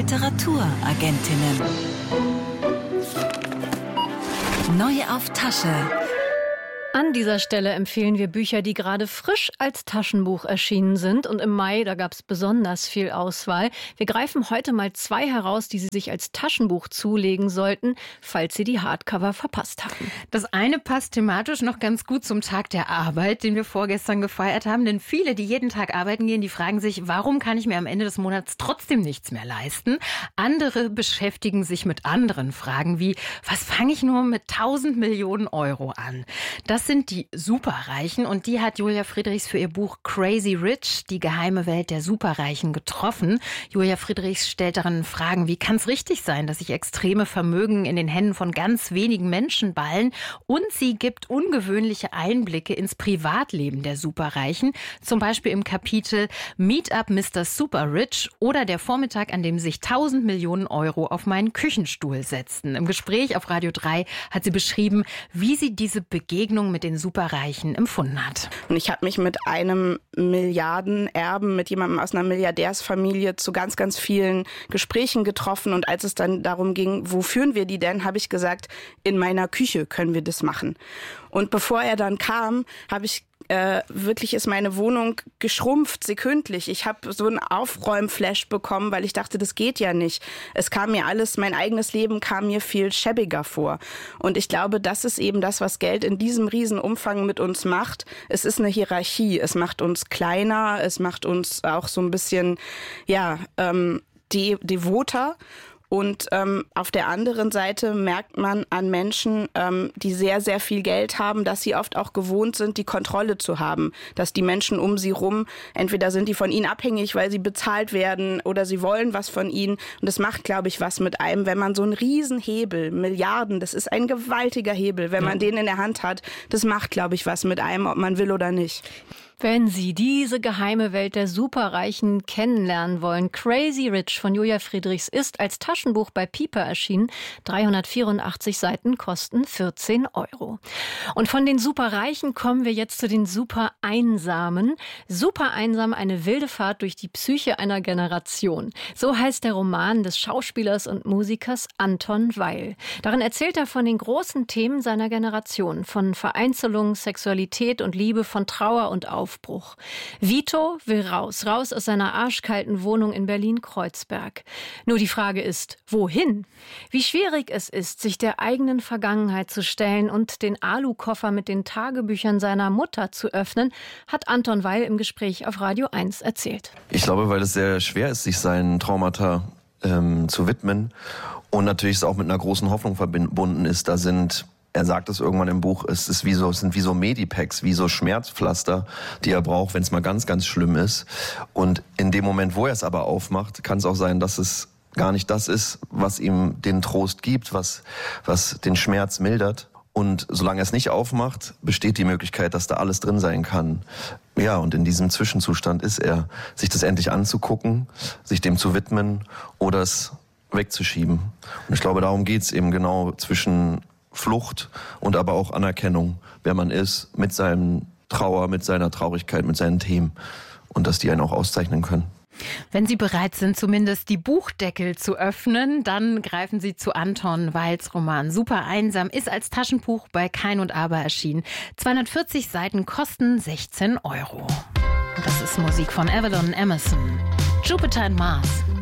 Literaturagentinnen. Neu auf Tasche. An dieser Stelle empfehlen wir Bücher, die gerade frisch als Taschenbuch erschienen sind. Und im Mai, da gab es besonders viel Auswahl. Wir greifen heute mal 2 heraus, die Sie sich als Taschenbuch zulegen sollten, falls Sie die Hardcover verpasst haben. Das eine passt thematisch noch ganz gut zum Tag der Arbeit, den wir vorgestern gefeiert haben. Denn viele, die jeden Tag arbeiten gehen, die fragen sich, warum kann ich mir am Ende des Monats trotzdem nichts mehr leisten? Andere beschäftigen sich mit anderen Fragen wie, was fange ich nur mit 1000 Millionen Euro an? Das sind die Superreichen und die hat Julia Friedrichs für ihr Buch Crazy Rich, die geheime Welt der Superreichen, getroffen. Julia Friedrichs stellt darin Fragen, wie kann es richtig sein, dass sich extreme Vermögen in den Händen von ganz wenigen Menschen ballen? Und sie gibt ungewöhnliche Einblicke ins Privatleben der Superreichen, zum Beispiel im Kapitel Meet Up Mr. Super Rich oder der Vormittag, an dem sich 1000 Millionen Euro auf meinen Küchenstuhl setzten. Im Gespräch auf Radio 3 hat sie beschrieben, wie sie diese Begegnung mit den Superreichen empfunden hat. Und ich habe mich mit einem Milliardenerben, mit jemandem aus einer Milliardärsfamilie zu ganz, ganz vielen Gesprächen getroffen. Und als es dann darum ging, wo führen wir die denn, habe ich gesagt, in meiner Küche können wir das machen. Und bevor er dann kam, habe ich wirklich ist meine Wohnung geschrumpft, sekündlich. Ich habe so einen Aufräumflash bekommen, weil ich dachte, das geht ja nicht. Es kam mir alles, mein eigenes Leben kam mir viel schäbiger vor. Und ich glaube, das ist eben das, was Geld in diesem Riesenumfang mit uns macht. Es ist eine Hierarchie. Es macht uns kleiner, es macht uns auch so ein bisschen, devoter. Und auf der anderen Seite merkt man an Menschen, die sehr, sehr viel Geld haben, dass sie oft auch gewohnt sind, die Kontrolle zu haben. Dass die Menschen um sie rum, entweder sind die von ihnen abhängig, weil sie bezahlt werden oder sie wollen was von ihnen. Und das macht, glaube ich, was mit einem, wenn man so einen Riesenhebel, Milliarden, das ist ein gewaltiger Hebel, wenn man den in der Hand hat. Das macht, glaube ich, was mit einem, ob man will oder nicht. Wenn Sie diese geheime Welt der Superreichen kennenlernen wollen, Crazy Rich von Julia Friedrichs ist als Taschenbuch bei Piper erschienen. 384 Seiten kosten 14 €. Und von den Superreichen kommen wir jetzt zu den Supereinsamen. Supereinsam, eine wilde Fahrt durch die Psyche einer Generation. So heißt der Roman des Schauspielers und Musikers Anton Weil. Darin erzählt er von den großen Themen seiner Generation, von Vereinzelung, Sexualität und Liebe, von Trauer und Aufbruch. Vito will raus aus seiner arschkalten Wohnung in Berlin-Kreuzberg. Nur die Frage ist, wohin? Wie schwierig es ist, sich der eigenen Vergangenheit zu stellen und den Alukoffer mit den Tagebüchern seiner Mutter zu öffnen, hat Anton Weil im Gespräch auf Radio 1 erzählt. Ich glaube, weil es sehr schwer ist, sich seinen Traumata zu widmen und natürlich es auch mit einer großen Hoffnung verbunden ist. Er sagt es irgendwann im Buch, es sind wie so Medipacks, wie so Schmerzpflaster, die er braucht, wenn es mal ganz, ganz schlimm ist. Und in dem Moment, wo er es aber aufmacht, kann es auch sein, dass es gar nicht das ist, was ihm den Trost gibt, was den Schmerz mildert. Und solange er es nicht aufmacht, besteht die Möglichkeit, dass da alles drin sein kann. Ja, und in diesem Zwischenzustand ist er, sich das endlich anzugucken, sich dem zu widmen oder es wegzuschieben. Und ich glaube, darum geht's eben genau zwischen Flucht und aber auch Anerkennung, wer man ist, mit seinem Trauer, mit seiner Traurigkeit, mit seinen Themen und dass die einen auch auszeichnen können. Wenn Sie bereit sind, zumindest die Buchdeckel zu öffnen, dann greifen Sie zu Anton Weils Roman Supereinsam, ist als Taschenbuch bei Kein und Aber erschienen. 240 Seiten kosten 16 €. Das ist Musik von Avalon Emerson. Jupiter and Mars.